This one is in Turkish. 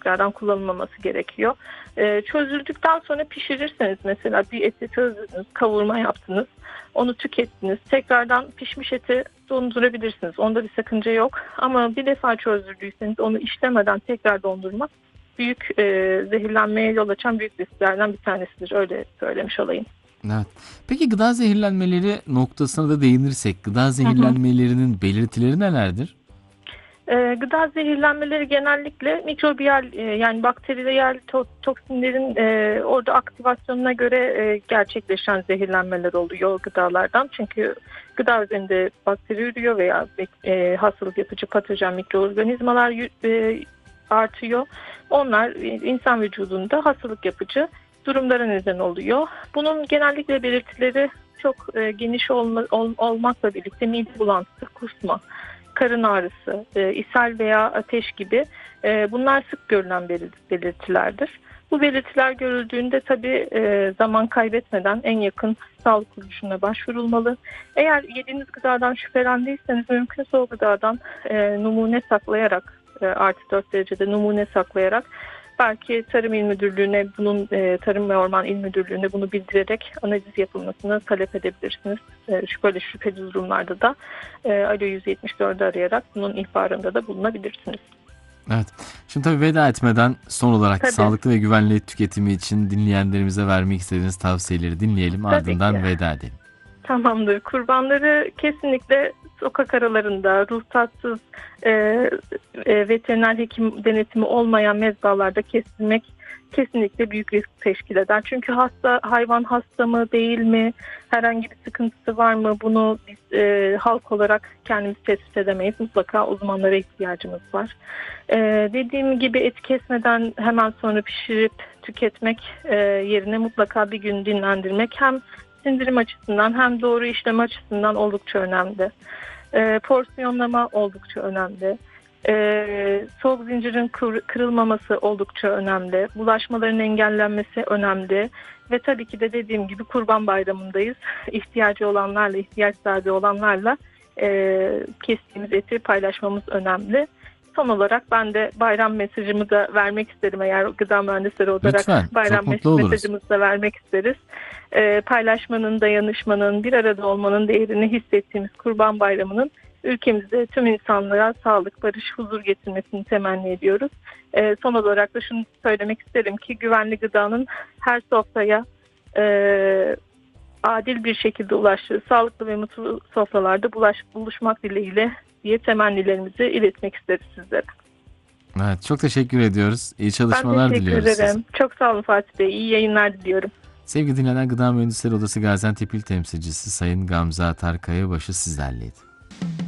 tekrardan kullanılmaması gerekiyor. Çözüldükten sonra pişirirseniz, mesela bir eti çözdünüz, kavurma yaptınız, onu tükettiniz. Tekrardan pişmiş eti dondurabilirsiniz. Onda bir sakınca yok. Ama bir defa çözdürdüyseniz onu işlemeden tekrar dondurmak büyük zehirlenmeye yol açan büyük risklerden bir tanesidir. Öyle söylemiş olayım. Evet. Peki gıda zehirlenmeleri noktasına da değinirsek, gıda Hı hı. zehirlenmelerinin belirtileri nelerdir? Gıda zehirlenmeleri genellikle mikrobiyal, yani bakteriyel toksinlerin orada aktivasyonuna göre gerçekleşen zehirlenmeler oluyor gıdalardan. Çünkü gıda üzerinde bakteri ürüyor veya hastalık yapıcı patojen mikroorganizmalar artıyor. Onlar insan vücudunda hastalık yapıcı durumlara neden oluyor. Bunun genellikle belirtileri çok geniş olmakla birlikte mide bulantısı, kusma, karın ağrısı, ishal veya ateş gibi bunlar sık görülen belirtilerdir. Bu belirtiler görüldüğünde tabii zaman kaybetmeden en yakın sağlık kuruluşuna başvurulmalı. Eğer yediğiniz gıdadan şüphelendiyseniz mümkünse o gıdadan numune saklayarak, artı 4 derecede numune saklayarak, belki Tarım İl Müdürlüğü'ne Tarım ve Orman İl Müdürlüğü'ne bunu bildirerek analiz yapılmasını talep edebilirsiniz. Böyle şüpheli durumlarda da Alo 174'ü arayarak bunun ihbarında da bulunabilirsiniz. Evet. Şimdi tabii veda etmeden son olarak Tabii, sağlıklı ve güvenli et tüketimi için dinleyenlerimize vermek istediğiniz tavsiyeleri dinleyelim. tabii ki. Ardından veda edelim. Tamamdır. Kurbanları kesinlikle sokak aralarında, ruhsatsız, e, veteriner hekim denetimi olmayan mezbalarda kestirmek kesinlikle büyük risk teşkil eder. Çünkü hayvan hasta mı değil mi, herhangi bir sıkıntısı var mı, bunu biz halk olarak kendimiz tespit edemeyiz. Mutlaka uzmanlara ihtiyacımız var. Dediğim gibi et kesmeden hemen sonra pişirip tüketmek yerine mutlaka bir gün dinlendirmek hem sindirim açısından hem doğru işlem açısından oldukça önemli. Porsiyonlama oldukça önemli. Soğuk zincirin kırılmaması oldukça önemli. Bulaşmaların engellenmesi önemli. Ve tabii ki de dediğim gibi Kurban Bayramı'ndayız. İhtiyacı olanlarla, ihtiyaç sahibi olanlarla kestiğimiz eti paylaşmamız önemli. Son olarak ben de bayram mesajımı da vermek isterim. Eğer gıda mühendisleri olarak Lütfen. Çok bayram mutlu oluruz. mesajımızı da vermek isteriz. Paylaşmanın, dayanışmanın, bir arada olmanın değerini hissettiğimiz Kurban Bayramı'nın ülkemizde tüm insanlığa sağlık, barış, huzur getirmesini temenni ediyoruz. Son olarak da şunu söylemek isterim ki güvenli gıdanın her sofraya adil bir şekilde ulaştığı, sağlıklı ve mutlu sofralarda buluşmak dileğiyle diye temennilerimizi iletmek isteriz sizlere. Evet, çok teşekkür ediyoruz. İyi Ben çalışmalar teşekkür diliyoruz size. ederim. Çok sağ olun Fatih Bey. İyi yayınlar diliyorum. Sevgili dinleyenler, Gıda Mühendisleri Odası Gaziantep İl Temsilcisi Sayın Gamze Atar Kayabaşı sizlerleydi.